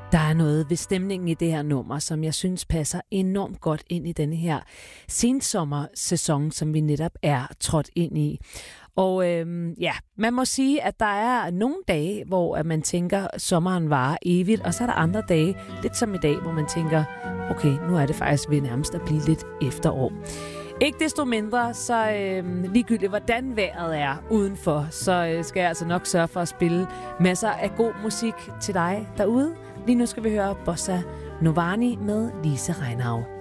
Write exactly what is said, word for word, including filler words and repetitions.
Der er noget ved stemningen i det her nummer, som jeg synes passer enormt godt ind i denne her sensommersæson, som vi netop er trådt ind i. Og øhm, ja, man må sige, at der er nogle dage, hvor at man tænker, at sommeren varer evigt, og så er der andre dage, lidt som i dag, hvor man tænker, okay, nu er det faktisk ved nærmest at blive lidt efterår. Ikke desto mindre, så øh, ligegyldigt hvordan vejret er udenfor, så øh, skal jeg altså nok sørge for at spille masser af god musik til dig derude. Lige nu skal vi høre Bossa Novani med Lise Reinau.